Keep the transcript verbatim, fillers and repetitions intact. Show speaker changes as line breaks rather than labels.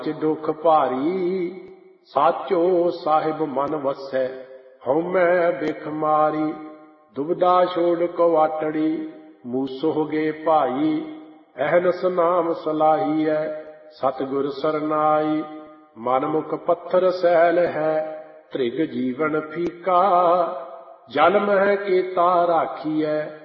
दुख भारी साचो साहिब मन वसै, हउमै बिख मारी। दुबदा छोड़ कवाटड़ी मूसो गे भाई, अहनस नाम सलाही है सतगुर सरनाई। मनमुख पत्थर सैल है त्रिग जीवन फीका, जल मह केता राखी है